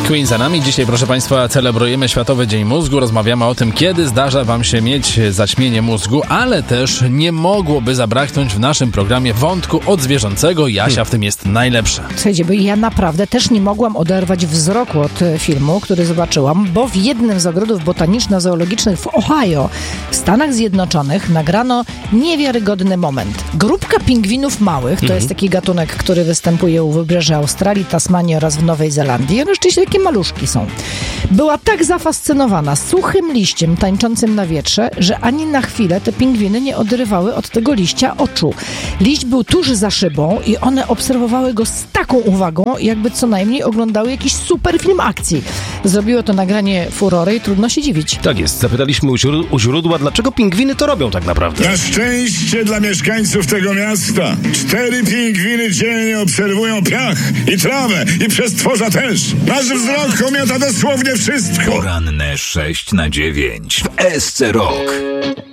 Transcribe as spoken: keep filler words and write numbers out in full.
Queen za nami. Dzisiaj, proszę Państwa, celebrujemy Światowy Dzień Mózgu. Rozmawiamy o tym, kiedy zdarza Wam się mieć zaćmienie mózgu, ale też nie mogłoby zabraknąć w naszym programie wątku odzwierzącego. Jasia hmm. w tym jest najlepsza. Słuchajcie, bo ja naprawdę też nie mogłam oderwać wzroku od filmu, który zobaczyłam, bo w jednym z ogrodów botaniczno-zoologicznych w Ohio, w Stanach Zjednoczonych, nagrano niewiarygodny moment. Grupka pingwinów małych, to hmm. jest taki gatunek, który występuje u wybrzeża Australii, Tasmanii oraz w Nowej Zelandii. One rzeczywiście takie maluszki są. Była tak zafascynowana suchym liściem tańczącym na wietrze, że ani na chwilę te pingwiny nie odrywały od tego liścia oczu. Liść był tuż za szybą i one obserwowały go z taką uwagą, jakby co najmniej oglądały jakiś super film akcji. Zrobiło to nagranie furory i trudno się dziwić. Tak jest. Zapytaliśmy u, źród- u źródła, dlaczego pingwiny to robią tak naprawdę. Na szczęście dla mieszkańców tego miasta cztery pingwiny dziennie obserwują piach i trawę i przestworza też. Nasz wzrok omiata dosłownie wszystko. Poranne sześć na dziewięć w S C Rock.